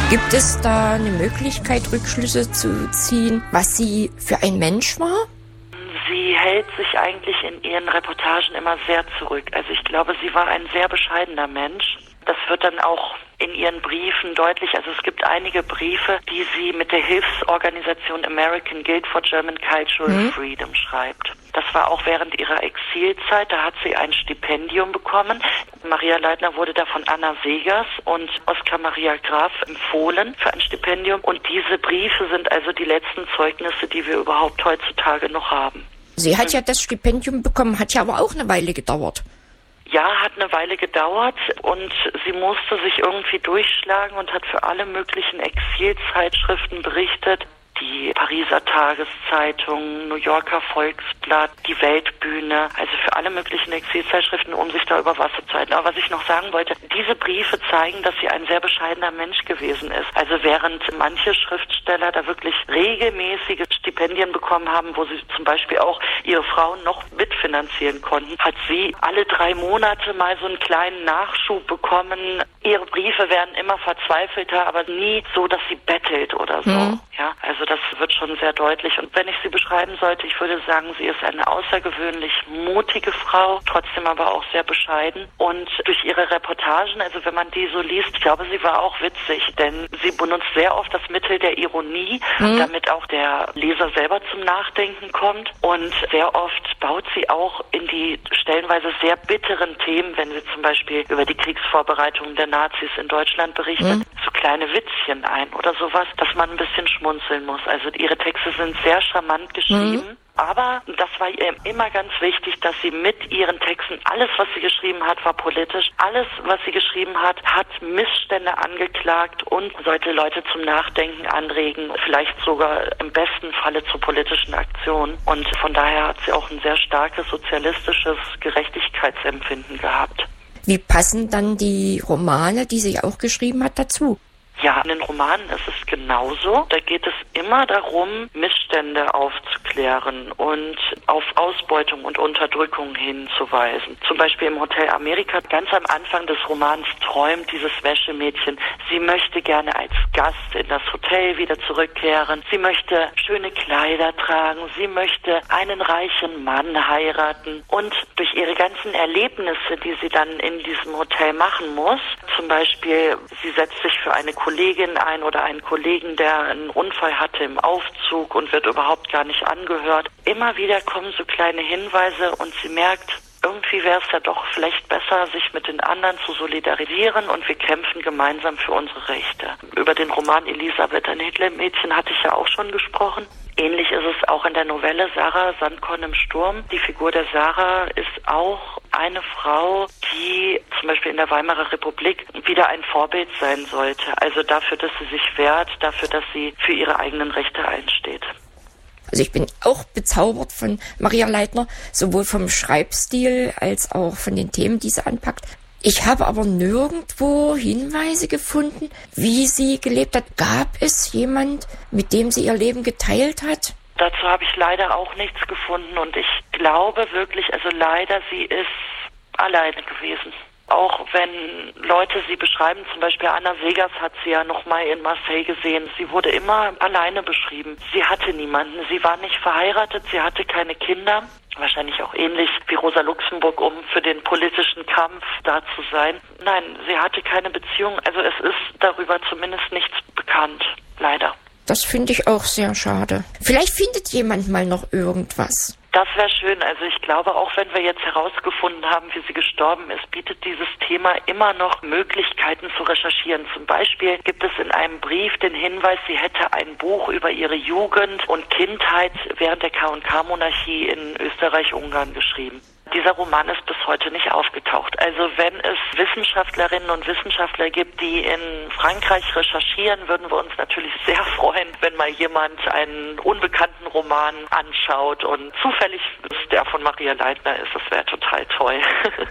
Gibt es da eine Möglichkeit, Rückschlüsse zu ziehen, was sie für ein Mensch war? Sie hält sich eigentlich in ihren Reportagen immer sehr zurück. Also ich glaube, sie war ein sehr bescheidener Mensch. Das wird dann auch in ihren Briefen deutlich. Also es gibt einige Briefe, die sie mit der Hilfsorganisation American Guild for German Cultural Freedom schreibt. Das war auch während ihrer Exilzeit. Da hat sie ein Stipendium bekommen. Maria Leitner wurde da von Anna Segers und Oskar Maria Graf empfohlen für ein Stipendium. Und diese Briefe sind also die letzten Zeugnisse, die wir überhaupt heutzutage noch haben. Sie hat ja das Stipendium bekommen, hat ja aber auch eine Weile gedauert. Ja, hat eine Weile gedauert und sie musste sich irgendwie durchschlagen und hat für alle möglichen Exilzeitschriften berichtet. Die Pariser Tageszeitung, New Yorker Volksblatt, die Weltbühne, also für alle möglichen Exilzeitschriften, um sich da über Wasser zu halten. Aber was ich noch sagen wollte, diese Briefe zeigen, dass sie ein sehr bescheidener Mensch gewesen ist. Also während manche Schriftsteller da wirklich regelmäßige Stipendien bekommen haben, wo sie zum Beispiel auch ihre Frauen noch mitfinanzieren konnten, hat sie alle 3 Monate mal so einen kleinen Nachschub bekommen. Ihre Briefe werden immer verzweifelter, aber nie so, dass sie bettelt oder so. Ja, also das wird schon sehr deutlich. Und wenn ich sie beschreiben sollte, ich würde sagen, sie ist eine außergewöhnlich mutige Frau, trotzdem aber auch sehr bescheiden. Und durch ihre Reportagen, also wenn man die so liest, ich glaube, sie war auch witzig, denn sie benutzt sehr oft das Mittel der Ironie, damit auch der Leser selber zum Nachdenken kommt. Und sehr oft baut sie auch in die stellenweise sehr bitteren Themen, wenn sie zum Beispiel über die Kriegsvorbereitungen der Nazis in Deutschland berichtet, so kleine Witzchen ein oder sowas, dass man ein bisschen schmunzeln muss. Also ihre Texte sind sehr charmant geschrieben. Aber das war ihr immer ganz wichtig, dass sie mit ihren Texten, alles, was sie geschrieben hat, war politisch. Alles, was sie geschrieben hat, hat Missstände angeklagt und sollte Leute zum Nachdenken anregen, vielleicht sogar im besten Falle zu politischen Aktionen. Und von daher hat sie auch ein sehr starkes sozialistisches Gerechtigkeitsempfinden gehabt. Wie passen dann die Romane, die sie auch geschrieben hat, dazu? Ja, in den Romanen ist es genauso. Da geht es immer darum, Missstände aufzuklären und auf Ausbeutung und Unterdrückung hinzuweisen. Zum Beispiel im Hotel Amerika, ganz am Anfang des Romans träumt dieses Wäschemädchen, sie möchte gerne als Gast in das Hotel wieder zurückkehren. Sie möchte schöne Kleider tragen. Sie möchte einen reichen Mann heiraten. Und durch ihre ganzen Erlebnisse, die sie dann in diesem Hotel machen muss, zum Beispiel, sie setzt sich für eine Kollegin ein oder einen Kollegen, der einen Unfall hatte im Aufzug und wird überhaupt gar nicht angehört. Immer wieder kommen so kleine Hinweise und sie merkt, irgendwie wäre es ja doch vielleicht besser, sich mit den anderen zu solidarisieren und wir kämpfen gemeinsam für unsere Rechte. Über den Roman Elisabeth, ein Hitlermädchen, hatte ich ja auch schon gesprochen. Ähnlich ist es auch in der Novelle Sarah Sandkorn im Sturm. Die Figur der Sarah ist auch eine Frau, die zum Beispiel in der Weimarer Republik wieder ein Vorbild sein sollte. Also dafür, dass sie sich wehrt, dafür, dass sie für ihre eigenen Rechte einsteht. Also ich bin auch bezaubert von Maria Leitner, sowohl vom Schreibstil als auch von den Themen, die sie anpackt. Ich habe aber nirgendwo Hinweise gefunden, wie sie gelebt hat. Gab es jemand, mit dem sie ihr Leben geteilt hat? Dazu habe ich leider auch nichts gefunden und ich glaube wirklich, also leider, sie ist alleine gewesen. Auch wenn Leute sie beschreiben, zum Beispiel Anna Segers hat sie ja noch mal in Marseille gesehen. Sie wurde immer alleine beschrieben. Sie hatte niemanden. Sie war nicht verheiratet, sie hatte keine Kinder. Wahrscheinlich auch ähnlich wie Rosa Luxemburg, um für den politischen Kampf da zu sein. Nein, sie hatte keine Beziehung. Also es ist darüber zumindest nichts bekannt. Leider. Das finde ich auch sehr schade. Vielleicht findet jemand mal noch irgendwas. Das wäre schön. Also ich glaube, auch wenn wir jetzt herausgefunden haben, wie sie gestorben ist, bietet dieses Thema immer noch Möglichkeiten zu recherchieren. Zum Beispiel gibt es in einem Brief den Hinweis, sie hätte ein Buch über ihre Jugend und Kindheit während der K&K-Monarchie in Österreich-Ungarn geschrieben. Dieser Roman ist bis heute nicht aufgetaucht. Also wenn es Wissenschaftlerinnen und Wissenschaftler gibt, die in Frankreich recherchieren, würden wir uns natürlich sehr freuen, wenn mal jemand einen unbekannten Roman anschaut und zufällig der von Maria Leitner ist. Das wäre total toll.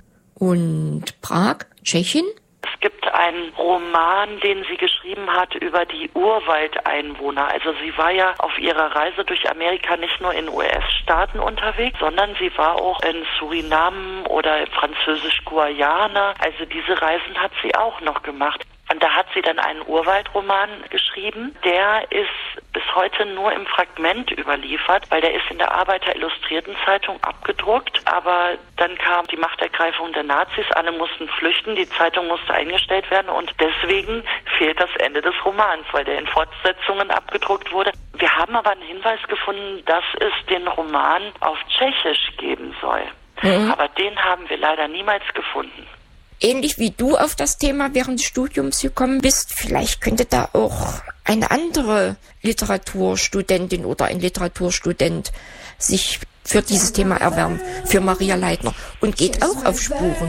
Und Prag, Tschechien? Es gibt einen Roman, den sie geschrieben hat über die Urwaldeinwohner. Also sie war ja auf ihrer Reise durch Amerika nicht nur in US-Staaten unterwegs, sondern sie war auch in Suriname oder Französisch-Guayana. Also diese Reisen hat sie auch noch gemacht. Und da hat sie dann einen Urwaldroman geschrieben. Der ist bis heute nur im Fragment überliefert, weil der ist in der Arbeiter-Illustrierten-Zeitung abgedruckt. Aber dann kam die Machtergreifung der Nazis, alle mussten flüchten, die Zeitung musste eingestellt werden und deswegen fehlt das Ende des Romans, weil der in Fortsetzungen abgedruckt wurde. Wir haben aber einen Hinweis gefunden, dass es den Roman auf Tschechisch geben soll. Aber den haben wir leider niemals gefunden. Ähnlich wie du auf das Thema während des Studiums gekommen bist, vielleicht könnte da auch eine andere Literaturstudentin oder ein Literaturstudent sich für dieses Thema erwärmen, für Maria Leitner, und geht auch auf Spuren.